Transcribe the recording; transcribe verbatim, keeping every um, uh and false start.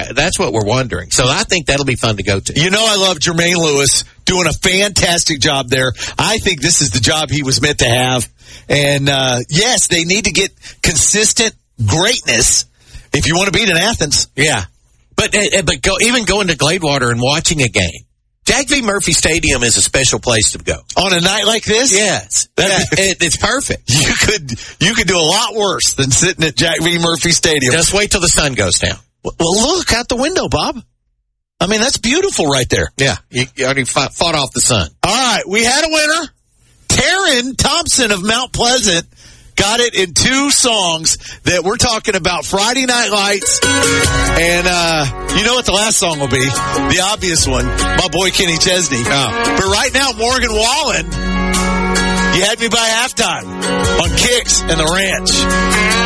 that, that's what we're wondering. So I think that'll be fun to go to. You know, I love Jermaine Lewis doing a fantastic job there. I think this is the job he was meant to have. And, uh, yes, they need to get consistent greatness if you want to beat in Athens. Yeah. But, uh, but go, even going to Gladewater and watching a game. Jack V. Murphy Stadium is a special place to go. On a night like this? Yes. Yeah, it, it's perfect. You could you could do a lot worse than sitting at Jack V. Murphy Stadium. Just wait till the sun goes down. Well, look out the window, Bob. I mean, that's beautiful right there. Yeah. You, you already fought, fought off the sun. All right. We had a winner. Taryn Thompson of Mount Pleasant got it in two songs that we're talking about Friday Night Lights. And uh, you know what the last song will be? The obvious one, my boy Kenny Chesney. Oh. But right now, Morgan Wallen, you had me by halftime on Kicks and the Ranch.